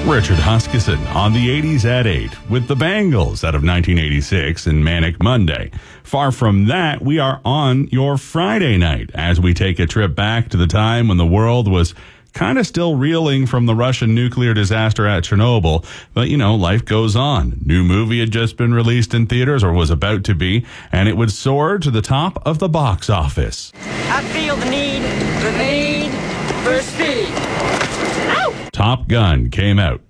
Richard Huskisson on the 80s at 8 with the Bangles out of 1986 and Manic Monday. Far from that, we are on your Friday night as we take a trip back to the time when the world was kind of still reeling from the Russian nuclear disaster at Chernobyl. But, life goes on. New movie had just been released in theaters or was about to be, and it would soar to the top of the box office. I feel the need for speed. Ow! Top Gun came out